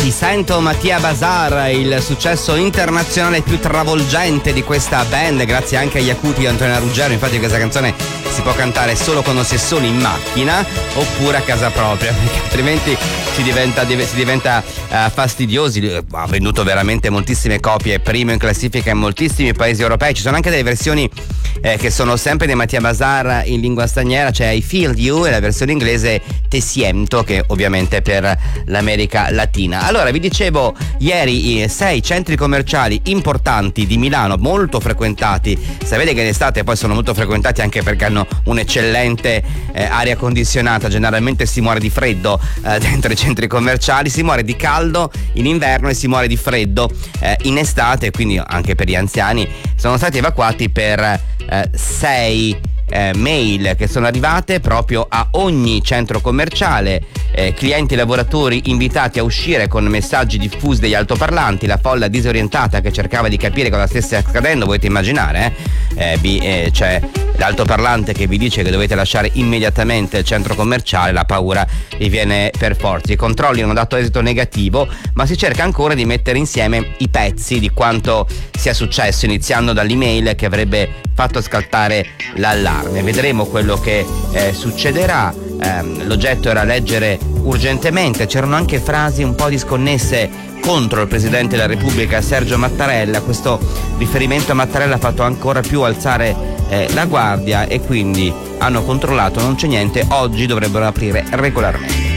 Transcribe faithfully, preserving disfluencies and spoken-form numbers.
Ti sento Mattia Bazar, il successo internazionale più travolgente di questa band, grazie anche agli acuti di Antonio Ruggero. Infatti questa canzone si può cantare solo quando si è soli in macchina oppure a casa propria, perché altrimenti si diventa, si diventa uh, fastidiosi. Ha venduto veramente moltissime copie, primo in classifica in moltissimi paesi europei. Ci sono anche delle versioni eh, che sono sempre di Mattia Bazar in lingua straniera, cioè I Feel You, e la versione inglese Te Siento, che ovviamente è per l'America Latina. Allora, vi dicevo ieri i sei centri commerciali importanti di Milano, molto frequentati. Sapete che in estate poi sono molto frequentati anche perché hanno un'eccellente eh, aria condizionata. Generalmente si muore di freddo eh, dentro i centri commerciali, si muore di caldo in inverno e si muore di freddo eh, in estate, quindi anche per gli anziani. Sono stati evacuati per eh, sei Eh, mail che sono arrivate proprio a ogni centro commerciale, eh, clienti e lavoratori invitati a uscire con messaggi diffusi degli altoparlanti, la folla disorientata che cercava di capire cosa stesse accadendo. Potete immaginare, eh? Eh, vi, eh, c'è l'altoparlante che vi dice che dovete lasciare immediatamente il centro commerciale, la paura vi viene per forza. I controlli hanno dato esito negativo, ma si cerca ancora di mettere insieme i pezzi di quanto sia successo, iniziando dall'email che avrebbe fatto scattare l'allarme. Vedremo quello che eh, succederà. Eh, l'oggetto era leggere urgentemente, c'erano anche frasi un po' disconnesse contro il Presidente della Repubblica Sergio Mattarella. Questo riferimento a Mattarella ha fatto ancora più alzare eh, la guardia, e quindi hanno controllato, non c'è niente, oggi dovrebbero aprire regolarmente.